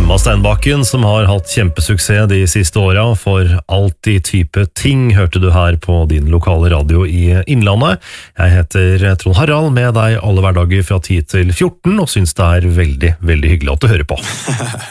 Emma Steinbakken, som har hatt kjempesuksess de siste åra for alltid type ting, hørte du her på din lokale radio i Innlandet. Jeg heter Trond Harald, med deg alle hverdager fra 10 til 14, og synes det er veldig, veldig hyggelig at du hører på.